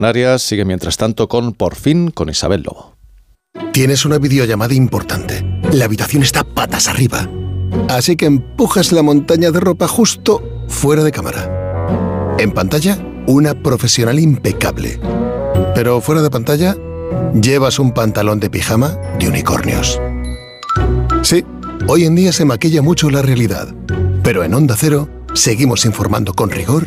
Canarias sigue mientras tanto con Por fin con Isabel Lobo. Tienes una videollamada importante. La habitación está patas arriba. Así que empujas la montaña de ropa justo fuera de cámara. En pantalla, una profesional impecable. Pero fuera de pantalla, llevas un pantalón de pijama de unicornios. Sí, hoy en día se maquilla mucho la realidad. Pero en Onda Cero seguimos informando con rigor